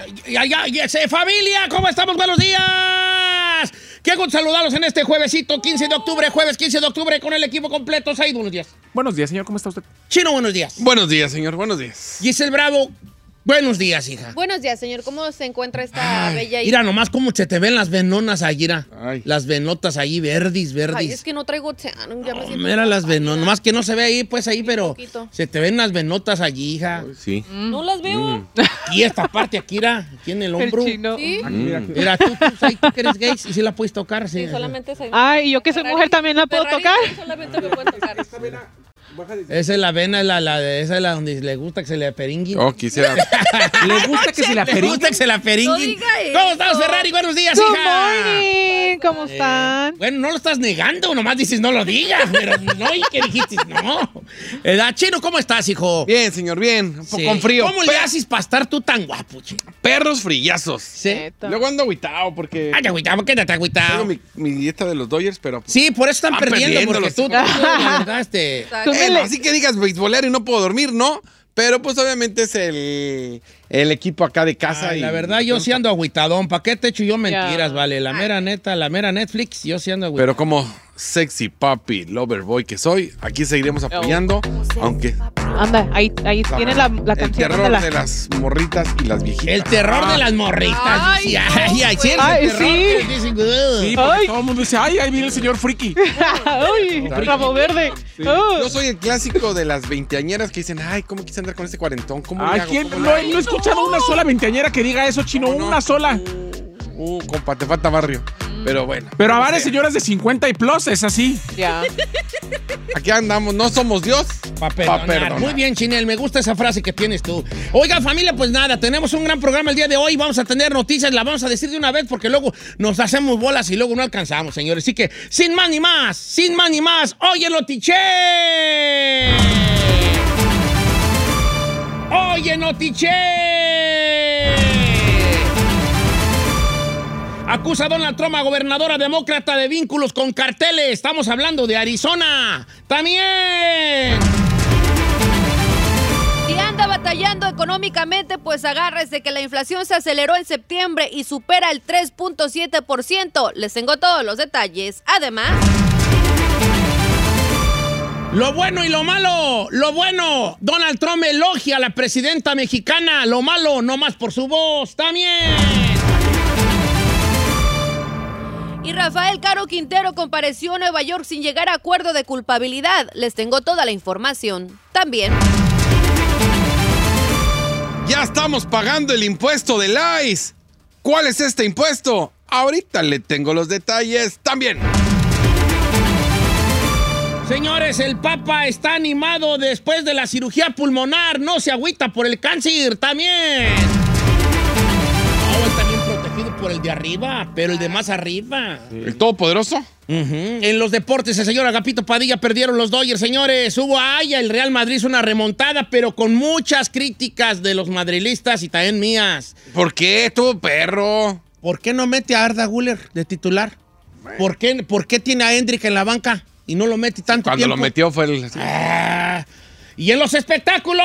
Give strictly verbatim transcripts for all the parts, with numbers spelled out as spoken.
Ya, ya, ya, ya, familia, ¿cómo estamos? Buenos días. Qué gusto saludarlos en este juevesito, quince de octubre, jueves quince de octubre, con el equipo completo. Said, buenos días. Buenos días, señor, ¿cómo está usted? Chino, buenos días. Buenos días, señor, buenos días. Giselle Bravo, buenos días, hija. Buenos días, señor. ¿Cómo se encuentra esta Ay, bella hija? Mira nomás cómo se te ven las venonas ahí, mira. Ay. Las venotas ahí, verdis, verdis. Ay, es que no traigo océano. Ya me No, siento mira las mal. venonas, nomás que no se ve ahí, pues ahí, pero poquito. se te ven las venotas allí, hija. Sí. No las veo. Y esta parte aquí, mira, aquí en el hombro. chino. Sí. Mira, tú, tú, ahí, tú que eres gay, y si la puedes tocar, sí. Sí, solamente soy... Ay, yo que soy mujer también la puedo Ferrari, tocar. Solamente me pueden tocar. Esa es la vena, la, la, esa es la donde le gusta que se le aperinguen. Oh, quisiera. ¿Le gusta que se la Le peringuen? gusta que se la No peringuen. diga ¿Cómo eso. estás, Ferrari? Buenos días, Good hija. morning, ¿cómo están? Bueno, no lo estás negando, nomás dices no lo digas, pero no, ¿y qué dijiste? No. ¿Edad, Chino, cómo estás, hijo? Bien, señor, bien. Un poco Sí. con frío. ¿Cómo le haces para estar tú tan guapo, Chino? Perros frillazos. Sí. Neta. Luego ando agüitado porque Ay, agüitado, quédate tengo agüitado. mi, mi dieta de los Dodgers, pero... Sí, por eso están Ah, perdiendo, porque tú, tú, perdiéndolos. la verdad, este... Exacto. Tú me Bueno, le- así que digas beisbolero y no puedo dormir, ¿no? Pero pues obviamente es el, el equipo acá de casa. Ay, y la verdad, yo sí ando agüitadón. ¿Para qué te echo yo mentiras, Ya. vale? La mera neta, la mera Netflix, yo sí ando agüitadón. Pero como sexy papi lover boy que soy, aquí seguiremos apoyando, aunque Anda, ahí, ahí tiene la, la el canción. terror ándala. de las morritas y las viejitas. El terror de las morritas. Ay, sí, no, ay, ay, sí, el Ay, terror. sí. que dicen, "Ugh". Sí, porque Ay. todo el mundo dice, ay, ahí viene el señor friki. Ay, rabo verde. Oh. Yo soy el clásico de las veinteañeras que dicen, ay, ¿cómo quise andar con ese cuarentón? ¿Cómo le Ay, hago? ¿quién? ¿Cómo No, le hago?" no he escuchado una sola veinteañera que diga eso, chino, No, no. una sola. Uh, compa, te falta barrio. Pero bueno. Pero a como varias sea. señoras de cincuenta y plus es así. Ya. Aquí andamos, no somos Dios. Pa' perdonar. Pa' perdonar. Muy bien, Chinel, me gusta esa frase que tienes tú. Oiga, familia, pues nada, tenemos un gran programa el día de hoy. Vamos a tener noticias, la vamos a decir de una vez porque luego nos hacemos bolas y luego no alcanzamos, señores. Así que, sin más ni más, sin más ni más, oye, Notiche. Oye, Notiche. Acusa a Donald Trump, a gobernadora demócrata, de vínculos con carteles. Estamos hablando de Arizona. También. Si anda batallando económicamente, pues agárrese que la inflación se aceleró en septiembre y supera el tres punto siete por ciento. Les tengo todos los detalles. Además... Lo bueno y lo malo. Lo bueno, Donald Trump elogia a la presidenta mexicana. Lo malo, no más por su voz. También. Y Rafael Caro Quintero compareció a Nueva York sin llegar a acuerdo de culpabilidad. Les tengo toda la información. También... Ya estamos pagando el impuesto del I C E. ¿Cuál es este impuesto? Ahorita le tengo los detalles también. Señores, el Papa está animado después de la cirugía pulmonar. No se agüita por el cáncer. También. No, está bien protegido por el de arriba, pero el de más arriba. ¿El Todopoderoso? Ujú. En los deportes, el señor Agapito Padilla perdieron los Dodgers, señores. Hubo allá, el Real Madrid hizo una remontada, pero con muchas críticas de los madrilistas y también mías. ¿Por qué? Tuvo perro. ¿Por qué no mete a Arda Güler de titular? ¿Por qué, ¿Por qué tiene a Hendrick en la banca y no lo mete tanto Cuando tiempo? lo metió fue el... Ah, y en los espectáculos.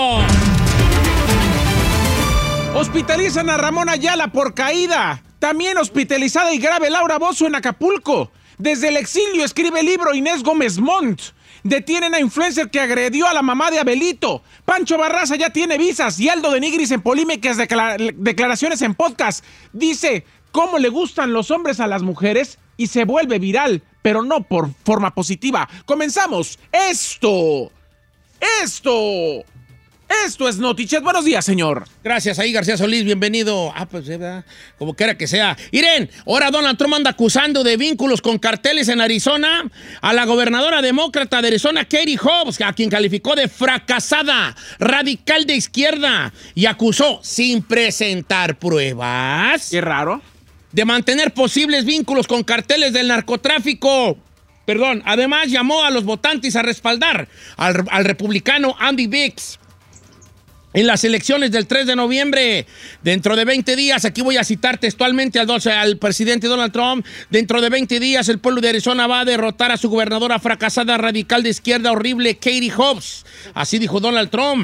Hospitalizan a Ramón Ayala por caída. También hospitalizada y grave Laura Bozzo en Acapulco. Desde el exilio escribe libro Inés Gómez Montt. Detienen a influencer que agredió a la mamá de Abelito. Pancho Barraza ya tiene visas y Aldo de Nigris en polémicas declara- declaraciones en podcast. Dice cómo le gustan los hombres a las mujeres y se vuelve viral, pero no por forma positiva. Comenzamos. Esto. Esto. Esto es Notichet. Buenos días, señor. Gracias, ahí García Solís, bienvenido. Ah, pues, ¿verdad? Como quiera que sea. Irene, ahora Donald Trump anda acusando de vínculos con carteles en Arizona a la gobernadora demócrata de Arizona, Katie Hobbs, a quien calificó de fracasada, radical de izquierda, y acusó, sin presentar pruebas, Qué raro. de mantener posibles vínculos con carteles del narcotráfico. Perdón, además llamó a los votantes a respaldar al, al republicano Andy Biggs en las elecciones del tres de noviembre. Dentro de veinte días, aquí voy a citar textualmente al, doce, al presidente Donald Trump, dentro de veinte días el pueblo de Arizona va a derrotar a su gobernadora fracasada radical de izquierda horrible, Katie Hobbs. Así dijo Donald Trump.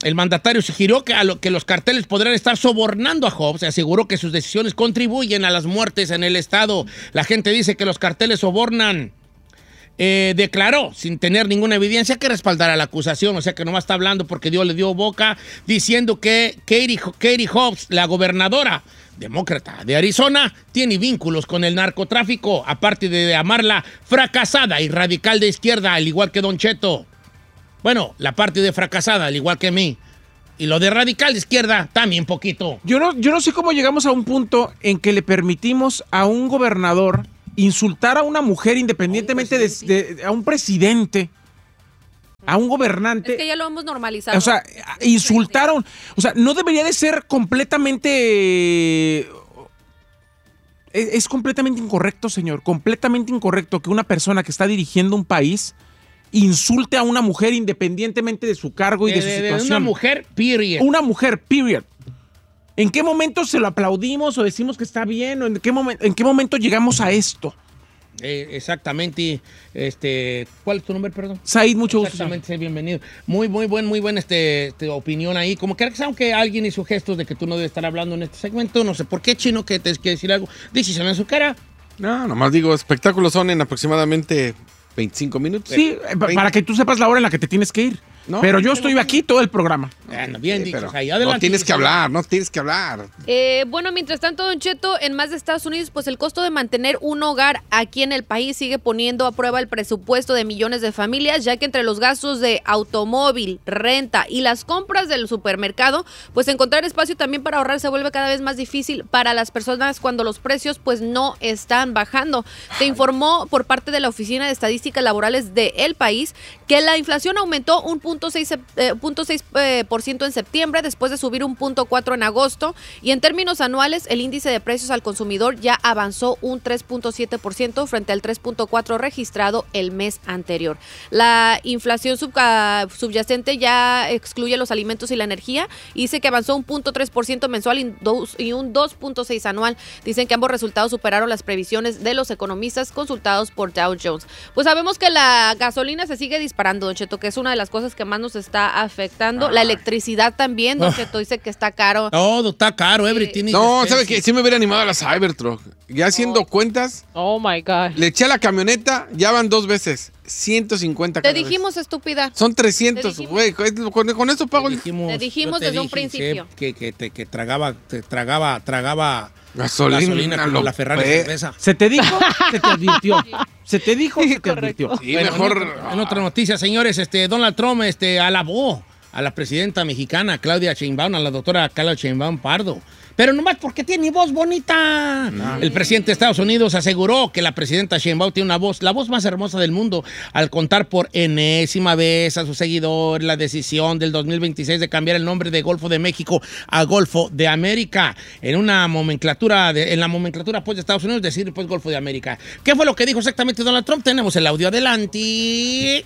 el mandatario sugirió que, a lo, que los carteles podrían estar sobornando a Hobbs. Aseguró que sus decisiones contribuyen a las muertes en el estado. La gente dice que los carteles sobornan. Eh, declaró, sin tener ninguna evidencia, que respaldara la acusación. O sea que nomás está hablando porque Dios le dio boca, diciendo que Katie, Katie Hobbs, la gobernadora demócrata de Arizona, tiene vínculos con el narcotráfico, aparte de llamarla fracasada y radical de izquierda, al igual que Don Cheto. Bueno, la parte de fracasada, al igual que mí. Y lo de radical de izquierda, también poquito. Yo no, yo no sé cómo llegamos a un punto en que le permitimos a un gobernador insultar a una mujer independientemente de, de a un presidente, a un gobernante. Es que ya lo hemos normalizado. O sea, insultaron. O sea, no debería de ser completamente... Es, es completamente incorrecto, señor. Completamente incorrecto que una persona que está dirigiendo un país insulte a una mujer independientemente de su cargo y de, de su de, situación. De una mujer, period. Una mujer, period. ¿En qué momento se lo aplaudimos o decimos que está bien? ¿O en qué, momen- en qué momento llegamos a esto? Eh, exactamente. Este, ¿cuál es tu nombre, perdón? Said, mucho gusto. Exactamente, sí, bienvenido. Muy, muy buen, muy buena este, este, opinión ahí. Como que aunque alguien hizo gestos de que tú no debes estar hablando en este segmento, no sé por qué, Chino, que te quiere decir algo. Díselo en su cara. No, nomás digo, espectáculos son en aproximadamente veinticinco minutos. Sí, veinte. para que tú sepas la hora en la que te tienes que ir. No, pero yo no, estoy no. aquí todo el programa. Bueno, bien Sí, dicho. pero Ahí, adelante. no tienes que Gisela. hablar, no tienes que hablar. Eh, bueno, mientras tanto, Don Cheto, en más de Estados Unidos, pues el costo de mantener un hogar aquí en el país sigue poniendo a prueba el presupuesto de millones de familias, ya que entre los gastos de automóvil, renta y las compras del supermercado, pues encontrar espacio también para ahorrar se vuelve cada vez más difícil para las personas cuando los precios pues no están bajando. Se informó por parte de la Oficina de Estadísticas Laborales del país que la inflación aumentó un punto seis por ciento en septiembre, después de subir un punto cuatro en agosto, y en términos anuales el índice de precios al consumidor ya avanzó un tres punto siete por ciento frente al tres punto cuatro por ciento registrado el mes anterior. La inflación sub, uh, subyacente ya excluye los alimentos y la energía y dice que avanzó un punto tres por ciento mensual y, dos, y un dos punto seis por ciento anual. Dicen que ambos resultados superaron las previsiones de los economistas consultados por Dow Jones. Pues sabemos que la gasolina se sigue disparando, Don Cheto, que es una de las cosas que más nos está afectando. La electricidad también, Don Cheto, dice que está caro. Todo está caro, everything. is No, expensive. ¿sabe qué? Sí me hubiera animado a la Cybertruck. Ya haciendo cuentas, Oh my God. le eché a la camioneta, ya van dos veces. ciento cincuenta Te cada vez. dijimos, estúpida. Son trescientos, Te dijimos. güey. Con, con eso pago Te el dijimos, Te dijimos yo te desde un dije, principio. Que, que, te- que tragaba, te tragaba, tragaba gasolina. gasolina como lo la Ferrari pe- cerveza. ¿Se te dijo? Se te advirtió. ¿Se te dijo? Se te advirtió. Sí, Bueno, mejor. En otra, en otra noticia, señores, este, Donald Trump este, alabó a la presidenta mexicana Claudia Sheinbaum, a la doctora Claudia Sheinbaum Pardo. Pero nomás porque tiene voz bonita. No. El presidente de Estados Unidos aseguró que la presidenta Sheinbaum tiene una voz, la voz más hermosa del mundo, al contar por enésima vez a sus seguidores la decisión del dos mil veintiséis de cambiar el nombre de Golfo de México a Golfo de América. En una nomenclatura, de, en la nomenclatura pues, de Estados Unidos, decir pues Golfo de América. ¿Qué fue lo que dijo exactamente Donald Trump? Tenemos el audio adelante.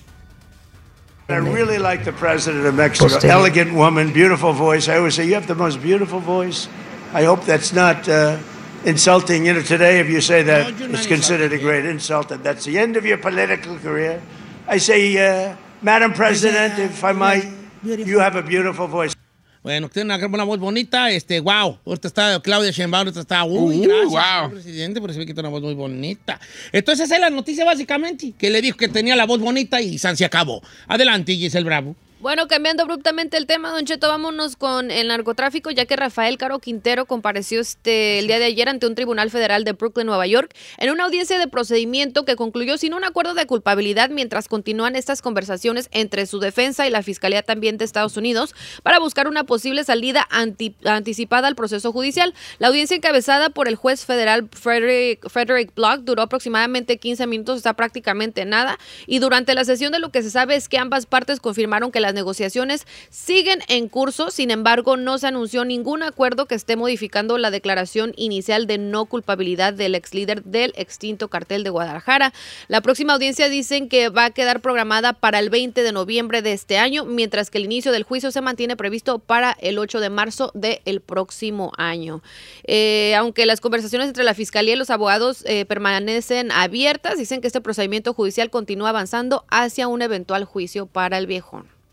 I really like the president of Mexico. Elegant woman, beautiful voice. I always say, you have the most beautiful voice. I hope that's not uh, insulting. You know, today if you say that, No, you're not it's considered a insulting. great insult, and that's the end of your political career. I say, uh, Madam President, if I might, you have a beautiful voice. Bueno, tiene una, una voz bonita, este, wow. Ahorita está Claudia Sheinbaum, ahorita está, uy, Uh, gracias, wow. señor presidente, pero se ve que tiene una voz muy bonita. Entonces, esa es la noticia básicamente, que le dijo que tenía la voz bonita y San se acabó. Adelante, Giselle Bravo. Bueno, cambiando abruptamente el tema, Don Cheto, vámonos con el narcotráfico, ya que Rafael Caro Quintero compareció este el día de ayer ante un tribunal federal de Brooklyn, Nueva York, en una audiencia de procedimiento que concluyó sin un acuerdo de culpabilidad mientras continúan estas conversaciones entre su defensa y la Fiscalía también de Estados Unidos para buscar una posible salida anti- anticipada al proceso judicial. La audiencia encabezada por el juez federal Frederick, Frederick Block duró aproximadamente quince minutos, está prácticamente nada, y durante la sesión de lo que se sabe es que ambas partes confirmaron que las negociaciones siguen en curso. Sin embargo, no se anunció ningún acuerdo que esté modificando la declaración inicial de no culpabilidad del ex líder del extinto cartel de Guadalajara. La próxima audiencia dicen que va a quedar programada para el veinte de noviembre de este año, mientras que el inicio del juicio se mantiene previsto para el ocho de marzo del próximo año. Eh, aunque las conversaciones entre la Fiscalía y los abogados eh, permanecen abiertas, dicen que este procedimiento judicial continúa avanzando hacia un eventual juicio para el viejón.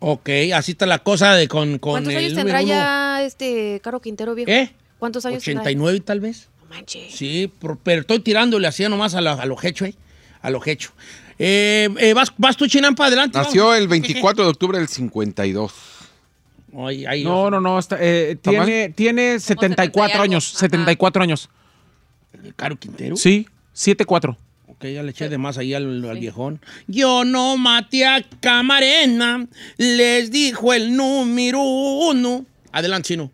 Ok, así está la cosa de con, con ¿Cuántos el años número tendrá uno. ya este Caro Quintero, viejo? ¿Eh? ¿Cuántos años ochenta y nueve tal vez. tendrá? No manches. Sí, por- pero estoy tirándole así nomás a, la, a lo hecho, ¿eh? A lo hecho. Eh, eh, ¿vas, ¿Vas tú, Chinampa? Adelante. Nació vamos. el veinticuatro de octubre del cincuenta y dos. Ay, ay, No, no, no. Está, eh, tiene, tiene setenta y cuatro algo. años. Ajá. setenta y cuatro años. Caro Quintero. Sí, siete cuatro. Ok, ya le eché de más ahí al, al viejón. Yo no maté a Camarena, les dijo el número uno. Adelante, Chino.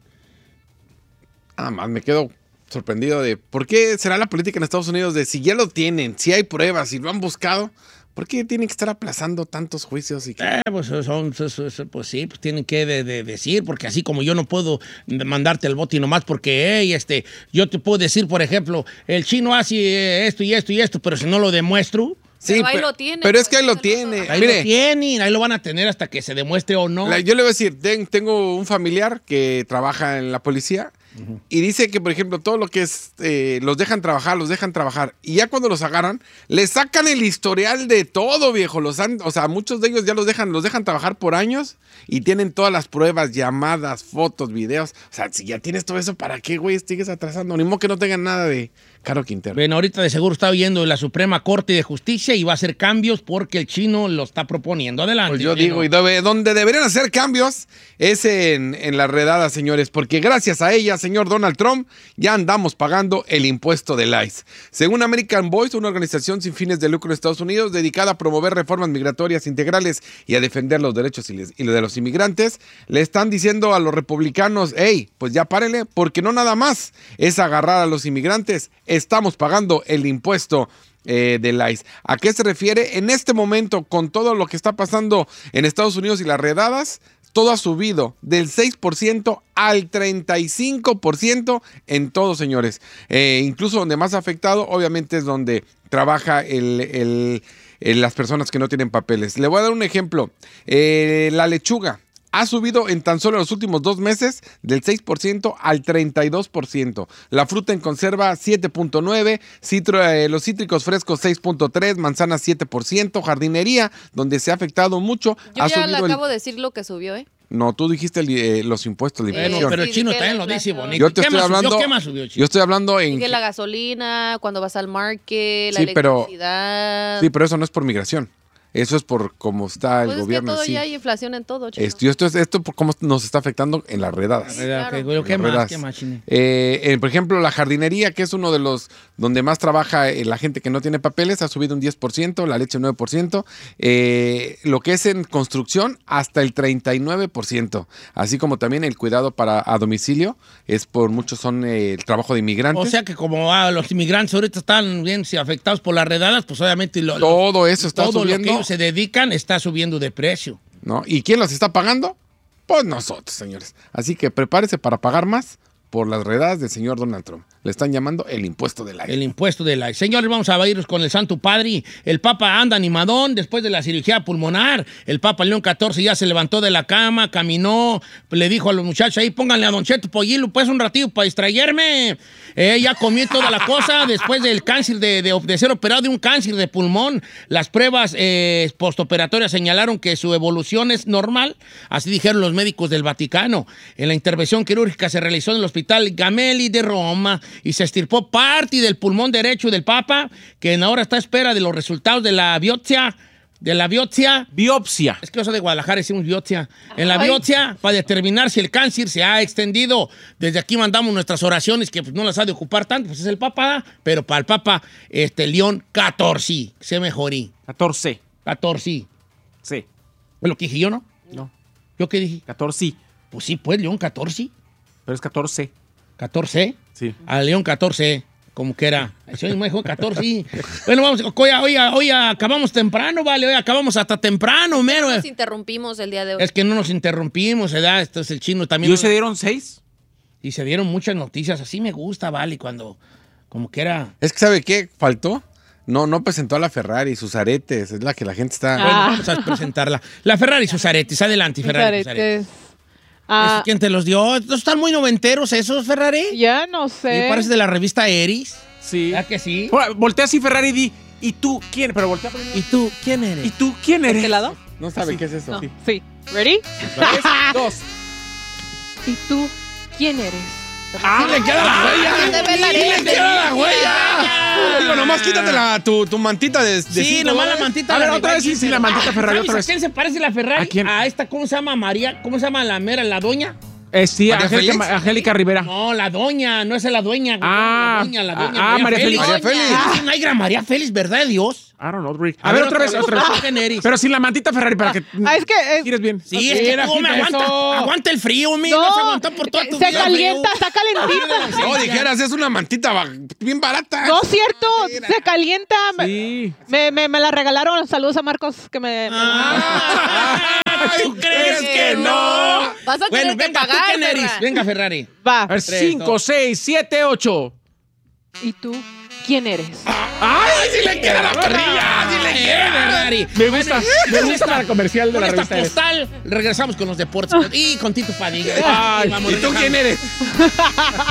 Nada más me quedo sorprendido de por qué será la política en Estados Unidos de si ya lo tienen, si hay pruebas, si lo han buscado, ¿por qué tienen que estar aplazando tantos juicios? Y que... Eh, pues, son, son- son- pues sí, pues tienen que de- de decir, porque así como yo no puedo mandarte el bote nomás porque, hey, este, yo te puedo decir, por ejemplo, el chino hace eh, esto y esto y esto, pero si no lo demuestro, Pero ahí pe- lo tiene, pero es pues, que ahí lo eso tiene. ahí Mire, lo tienen, ahí lo van a tener hasta que se demuestre o no. la- yo le voy a decir, ten- tengo un familiar que trabaja en la policía y dice que, por ejemplo, todo lo que es, eh, los dejan trabajar, los dejan trabajar, y ya cuando los agarran, les sacan el historial de todo, viejo. Los han, o sea, muchos de ellos ya los dejan, los dejan trabajar por años y tienen todas las pruebas, llamadas, fotos, videos. O sea, si ya tienes todo eso, ¿para qué, güey, sigues atrasando? Ni modo que no tengan nada de Caro Quintero. Bueno, ahorita de seguro está oyendo la Suprema Corte de Justicia y va a hacer cambios porque el chino lo está proponiendo. Adelante. Pues yo chino. digo, y debe- donde deberían hacer cambios es en, en las redadas, señores, porque gracias a ella, señor Donald Trump, ya andamos pagando el impuesto del I C E. Según American Voice, una organización sin fines de lucro en Estados Unidos dedicada a promover reformas migratorias integrales y a defender los derechos y les- y los de los inmigrantes, le están diciendo a los republicanos, hey, pues ya párenle, porque no nada más es agarrar a los inmigrantes, estamos pagando el impuesto eh, del I C E. ¿A qué se refiere? En este momento, con todo lo que está pasando en Estados Unidos y las redadas, todo ha subido del seis por ciento al treinta y cinco por ciento en todo, señores. Eh, incluso donde más afectado, obviamente, es donde trabaja el, el- el- las personas que no tienen papeles. Le voy a dar un ejemplo. Eh, la lechuga ha subido en tan solo los últimos dos meses del seis por ciento al treinta y dos por ciento. La fruta en conserva siete punto nueve por ciento, citro- eh, los cítricos frescos seis punto tres por ciento, manzanas siete por ciento, jardinería, donde se ha afectado mucho, Yo ha ya le subido el- acabo de decir lo que subió, ¿eh? No, tú dijiste el, eh, los impuestos, la Sí, Bueno, inflación. pero el Sí, chino dije también la lo dice inflación. bonito. Yo te ¿Qué estoy más hablando, subió? ¿Qué más subió, chino? Eh, yo estoy hablando en... Sigue la gasolina, cuando vas al market, la Sí, pero- electricidad. Sí, pero eso no es por migración. Eso es por cómo está el Pues es que gobierno. todo en sí. ya hay inflación en todo, chico. Esto, esto es esto por cómo nos está afectando en las redadas. ¿Verdad? claro. ¿Qué, qué Las más? redadas. ¿Qué más, chino? Eh, eh, por ejemplo, la jardinería, que es uno de los donde más trabaja eh, la gente que no tiene papeles, ha subido un diez por ciento, la leche un nueve por ciento, eh, lo que es en construcción hasta el treinta y nueve por ciento, así como también el cuidado para a domicilio, es por muchos son eh, el trabajo de inmigrantes. O sea que como ah, los inmigrantes ahorita están bien sí, afectados por las redadas, pues obviamente lo- lo- todo eso está todo lo que subiendo, ellos se dedican está subiendo de precio. ¿no? ¿Y quién los está pagando? Pues nosotros, señores. Así que prepárese para pagar más por las redadas del señor Donald Trump. Le están llamando el impuesto del aire. El impuesto de la... Señores, vamos a ir con el Santo Padre. El Papa anda animadón después de la cirugía pulmonar. El Papa León catorce ya se levantó de la cama, caminó, le dijo a los muchachos ahí, pónganle a Don Cheto Pollilo, pues un ratito para distraerme. Eh, ya comí toda la cosa después del cáncer, de, de, de ser operado de un cáncer de pulmón. Las pruebas eh, postoperatorias señalaron que su evolución es normal, así dijeron los médicos del Vaticano. En la intervención quirúrgica se realizó en el Hospital Gamelli de Roma y se extirpó parte del pulmón derecho del Papa, que ahora está a espera de los resultados de la biopsia. De la biopsia. Biopsia. Es que eso de Guadalajara decimos biopsia. En la Ay. biopsia, para determinar si el cáncer se ha extendido. Desde aquí mandamos nuestras oraciones, que pues, no las ha de ocupar tanto, pues es el Papa, pero para el Papa, este, León catorce, se mejorí. catorce. catorce. Sí. ¿Es lo que dije yo, no? No. ¿Yo qué dije? catorce. Pues sí, pues, León catorce. Pero es catorce. catorce. Sí. A León catorce, como que era. El señor me dijo catorce. Bueno, vamos, hoy, hoy, hoy acabamos temprano, vale, hoy acabamos hasta temprano, mero. Nos interrumpimos el día de hoy. Es que no nos interrumpimos, ¿verdad? Esto es el chino ¿Y también. hoy se dieron seis? Y se dieron muchas noticias. Así me gusta, vale, cuando como que era... Es que, ¿sabe qué? Faltó. No, no presentó a la Ferrari, sus aretes. Es la que la gente está... Bueno, Ah. vamos a presentarla. La Ferrari y sus aretes. Adelante, Ferrari y sus aretes. Aretes. Ah, ¿Quién te los dio? ¿Estos están muy noventeros esos, Ferrari? ya no Sí, sé. parece de la revista Eris. Sí. ¿Verdad que sí? Ahora, voltea así Ferrari y di, ¿y tú quién? Pero voltea primero. ¿Y tú quién eres? ¿Y tú quién ¿De eres? qué lado? No sabe qué es eso. No. Sí. Sí. ¿Ready? Tres, dos. ¿Y tú quién eres? ¡Ah, le queda la huella! Se ve la ¡Sí le arete. queda la huella! Digo, nomás quítate la, tu, tu mantita de, de Sí, cinco nomás la dólares. mantita. A ver, la otra vez, sí, sí, la mantita Ferrari, ¿Sabes otra a vez. quién se parece la Ferrari? ¿A quién? esta, ¿cómo se llama? María, ¿cómo se llama la mera, la doña? Eh, sí, ¿María Angélica, Félix? Angélica Rivera. No, la doña, no es la dueña. güey, Ah, la doña, la doña. ah, María Félix. María Félix. Ah, es una negra María Félix, ¿verdad de Dios? I don't know, Rick. A, ver, otra vez, otra vez. ¿Quién eres? Pero sin la mantita Ferrari para que Ah, es que... eh, gires bien. Sí, es que Mira, tú me quita aguanta, eso. aguanta el frío, mi. No, se aguantó por toda tu se vida, calienta, frío. está calentita. No, dijeras, es una mantita ba- bien barata. No es cierto, se calienta. Me- Sí. Me, me, me la regalaron. Saludos a Marcos que me... Ah, ¿tú crees que no? Vas a Bueno, tener que venga, ¿tú pagar, quién eres? Ferra. Venga, Ferrari. Va. A ver, Tres, cinco, dos. seis, siete, ocho. ¿Y tú quién eres? ¡Ay, sí le queda la parrilla! ¡Sí le Eh, queda! Ferrari. Me gusta, me gusta la comercial de Con la esta revista. postal regresamos con los deportes y con Tito Padilla. Ay, Vamos, ¿Y tú regresamos. quién eres?